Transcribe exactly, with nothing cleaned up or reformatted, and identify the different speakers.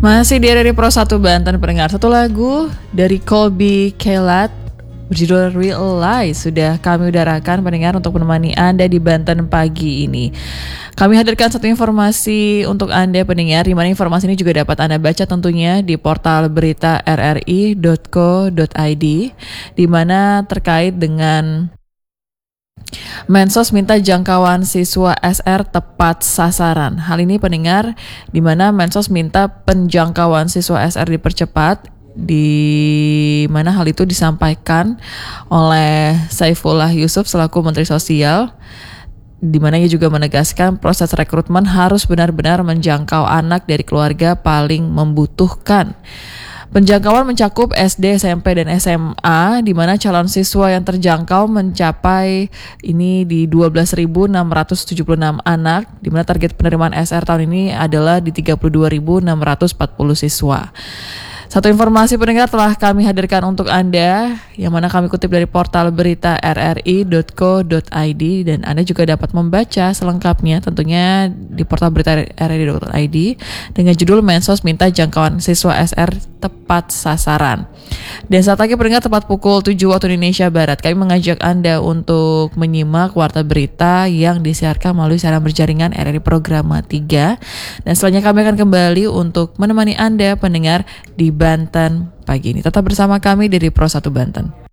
Speaker 1: Masih di dari Pro satu Banten pendengar, satu lagu dari Colby Kelat berjudul Realize sudah kami udarakan pendengar untuk menemani Anda di Banten pagi ini. Kami hadirkan satu informasi untuk Anda pendengar, di mana informasi ini juga dapat Anda baca tentunya di portal berita r r i dot co dot i d, di mana terkait dengan Mensos minta jangkauan siswa S R tepat sasaran. Hal ini pendengar, di mana Mensos minta penjangkauan siswa S R dipercepat, di mana hal itu disampaikan oleh Saifullah Yusuf selaku Menteri Sosial, di mana ia juga menegaskan proses rekrutmen harus benar-benar menjangkau anak dari keluarga paling membutuhkan. Penjangkauan mencakup S D, S M P, dan S M A, di mana calon siswa yang terjangkau mencapai ini di dua belas ribu enam ratus tujuh puluh enam anak, di mana target penerimaan S R tahun ini adalah di tiga puluh dua ribu enam ratus empat puluh siswa. Satu informasi pendengar telah kami hadirkan untuk Anda, yang mana kami kutip dari portal berita r r i dot co dot i d, dan Anda juga dapat membaca selengkapnya tentunya di portal berita r r i dot co dot i d dengan judul Mensos minta jangkauan siswa S R tepat sasaran. Dan saat lagi pendengar, tepat pukul tujuh waktu Indonesia Barat, kami mengajak Anda untuk menyimak warta berita yang disiarkan melalui siaran berjaringan R R I Programa tiga. Dan selanjutnya kami akan kembali untuk menemani Anda pendengar di Banten pagi ini. Tetap bersama kami dari Pro satu Banten.